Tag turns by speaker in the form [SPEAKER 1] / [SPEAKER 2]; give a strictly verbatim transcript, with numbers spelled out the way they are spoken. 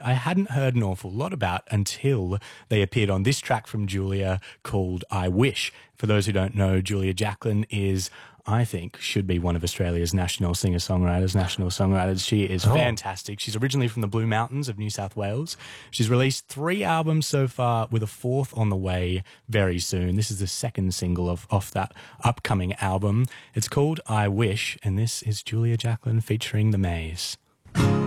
[SPEAKER 1] I hadn't heard an awful lot about until they appeared on this track from Julia called I Wish. For those who don't know, Julia Jacklin is, I think, should be one of Australia's national singer-songwriters, national songwriters. She is
[SPEAKER 2] Oh.
[SPEAKER 1] fantastic. She's originally from the Blue Mountains of New South Wales. She's released three albums so far, with a fourth on the way very soon. This is the second single of off that upcoming album. It's called I Wish, and this is Julia Jacklin featuring The Maze.